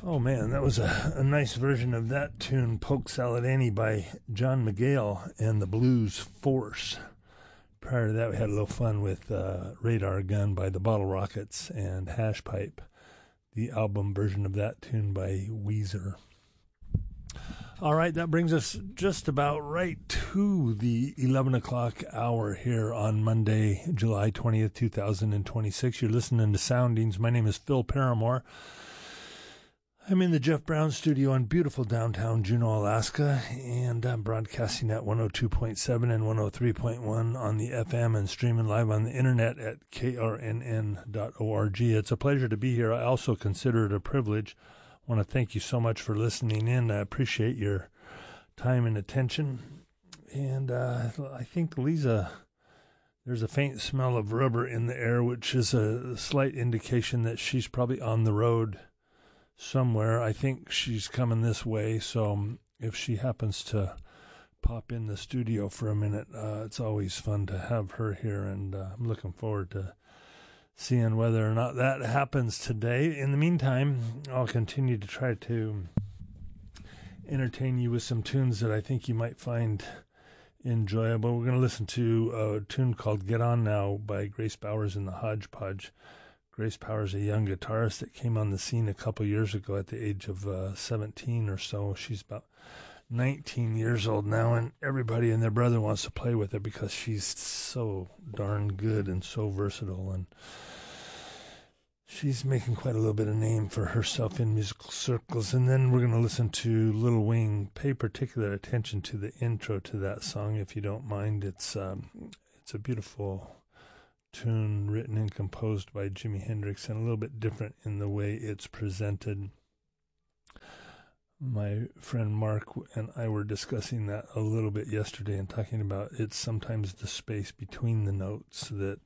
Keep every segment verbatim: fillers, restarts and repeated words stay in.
Oh man, that was a, a nice version of that tune, Polk Salad Annie by John McGale and the Blues Force. Prior to that, we had a little fun with uh, Radar Gun by the Bottle Rockets and Hash Pipe, the album version of that tune by Weezer. All right, that brings us just about right to the eleven o'clock hour here on Monday, July twentieth, two thousand twenty-six. You're listening to Soundings. My name is Phil Paramore. I'm in the Jeff Brown studio in beautiful downtown Juneau, Alaska, and I'm broadcasting at one oh two point seven and one oh three point one on the F M and streaming live on the internet at k r n n dot org. It's a pleasure to be here. I also consider it a privilege. I want to thank you so much for listening in. I appreciate your time and attention. And uh, I think, Lisa, there's a faint smell of rubber in the air, which is a slight indication that she's probably on the road somewhere. I think she's coming this way, so if she happens to pop in the studio for a minute, uh, it's always fun to have her here, and uh, I'm looking forward to seeing whether or not that happens today. In the meantime, I'll continue to try to entertain you with some tunes that I think you might find enjoyable. We're going to listen to a tune called Get On Now by Grace Bowers and the Hodgepodge. Grace Powers, a young guitarist that came on the scene a couple years ago at the age of uh, seventeen or so. She's about nineteen years old now, and everybody and their brother wants to play with her because she's so darn good and so versatile. And she's making quite a little bit of name for herself in musical circles. And then we're going to listen to Little Wing. Pay particular attention to the intro to that song, if you don't mind. It's um, it's a beautiful tune written and composed by Jimi Hendrix, and a little bit different in the way it's presented. My friend Mark and I were discussing that a little bit yesterday and talking about it's sometimes the space between the notes that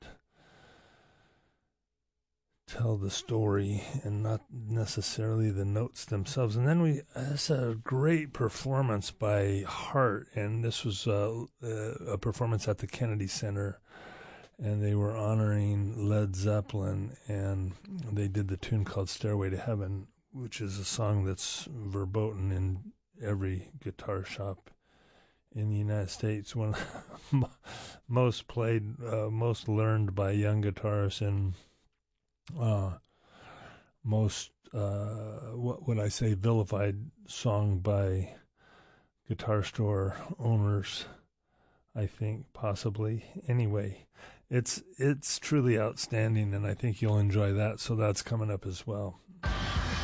tell the story and not necessarily the notes themselves. And then we, it's a great performance by Heart, and this was uh, a performance at the Kennedy Center, and they were honoring Led Zeppelin, and they did the tune called Stairway to Heaven, which is a song that's verboten in every guitar shop in the United States. One most played, uh, most learned by young guitarists, and uh, most, uh, what would I say, vilified song by guitar store owners, I think, possibly. Anyway, It's it's truly outstanding, and I think you'll enjoy that, so that's coming up as well.